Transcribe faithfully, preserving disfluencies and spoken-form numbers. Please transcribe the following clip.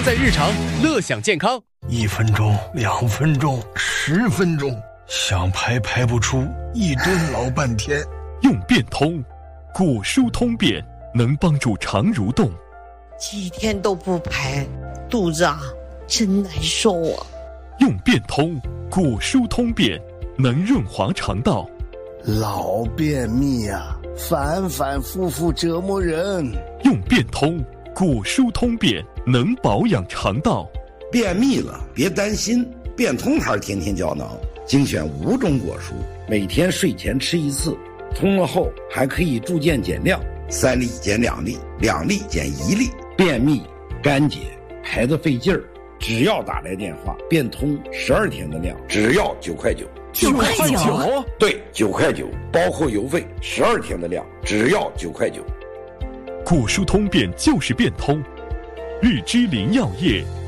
用在日常，乐享健康。 一分钟，两分钟，十分钟，想排排不出，一顿老半天。 用变通，果蔬通便，能帮助肠蠕动。 几天都不排，肚子啊真难受啊。 用变通，果蔬通便，能润滑肠道。 老便秘啊，反反复复折磨人。 用变通，果蔬通便，能保养肠道。 便秘了别担心，变通牌天天胶囊精选五种果蔬，每天睡前吃一次，通了后还可以逐渐减量，三粒减两粒，两粒减一粒。便秘干结排得费劲儿，只要打来电话，变通十二天的量，只要九块九。 九块九？ 对，九块九，包括邮费，十二天的量，只要九块九。 果蔬通便就是变通，日之林药业。